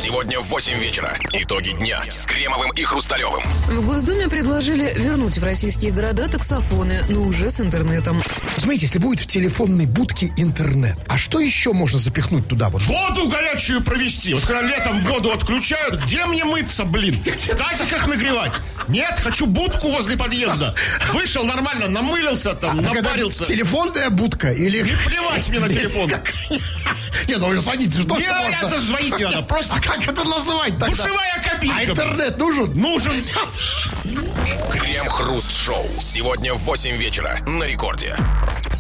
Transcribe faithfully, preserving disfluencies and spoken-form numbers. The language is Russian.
Сегодня в восемь вечера. Итоги дня с Кремовым и Хрусталевым. В Госдуме предложили вернуть в российские города таксофоны, но уже с интернетом. Смотрите, если будет в телефонной будке интернет, а что еще можно запихнуть туда? Вот? Воду горячую провести. Вот когда летом воду отключают, где мне мыться, блин? В тазиках нагревать? Нет, хочу будку возле подъезда. Вышел нормально, намылился там, а напарился. Телефонная будка или... Не плевать мне на телефон. Не, ну звонить же тоже не, можно. Я звонить не надо, просто... А как это называть тогда? Душевая кабинка. А интернет нужен? Нужен. Крем-хруст шоу. Сегодня в восемь вечера на Рекорде.